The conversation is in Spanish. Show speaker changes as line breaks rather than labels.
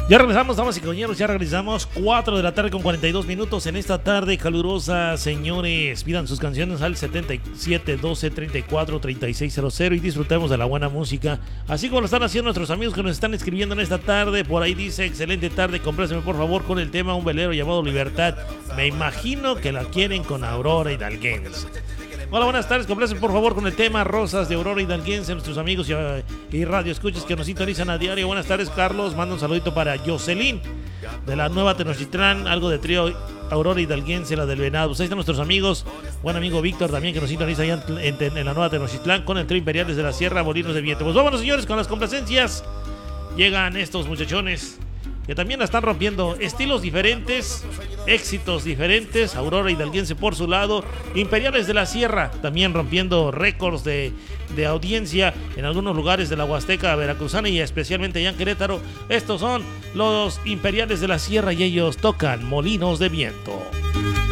Ya regresamos, damas y caballeros, ya regresamos. 4 de la tarde con 42 minutos en esta tarde calurosa, señores. Pidan sus canciones al 77 12 34 3600 y disfrutemos de la buena música, así como lo están haciendo nuestros amigos que nos están escribiendo en esta tarde. Por ahí dice: excelente tarde, compláceme por favor con el tema Un velero llamado Libertad. Me imagino que la quieren con Aurora Hidalguense. Hola, buenas tardes, compláceme por favor con el tema Rosas de Aurora Hidalguense, nuestros amigos y radio escuchas que nos sintonizan a diario. Buenas tardes, Carlos, manda un saludito para Jocelyn de la Nueva Tenochtitlán, algo de trío Aurora Hidalguense, la del Venado. Pues ahí están nuestros amigos, buen amigo Víctor también que nos sintoniza allá en la Nueva Tenochtitlán con el trío Imperial desde la Sierra, Molinos de Viento. Pues vámonos, señores, con las complacencias. Llegan estos muchachones que también la están rompiendo, estilos diferentes, éxitos diferentes. Aurora Hidalguense por su lado, Imperiales de la Sierra también rompiendo récords de audiencia en algunos lugares de la Huasteca veracruzana y especialmente allá en Querétaro. Estos son los Imperiales de la Sierra y ellos tocan Molinos de Viento.